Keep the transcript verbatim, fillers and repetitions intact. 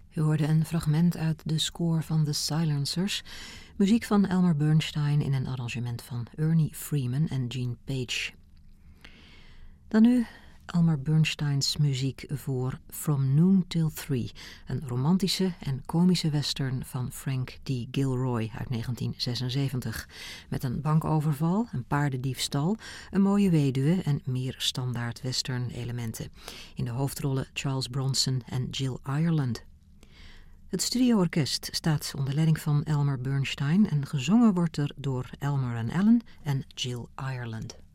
U hoorde een fragment uit de score van The Silencers, muziek van Elmer Bernstein in een arrangement van Ernie Freeman en Gene Page. Dan nu Elmer Bernsteins muziek voor From Noon Till Three, een romantische en komische western van Frank D. Gilroy uit negentien zesenzeventig. Met een bankoverval, een paardendiefstal, een mooie weduwe en meer standaard western elementen. In de hoofdrollen Charles Bronson en Jill Ireland. Het studioorkest staat onder leiding van Elmer Bernstein en gezongen wordt er door Elmer en Allen en Jill Ireland.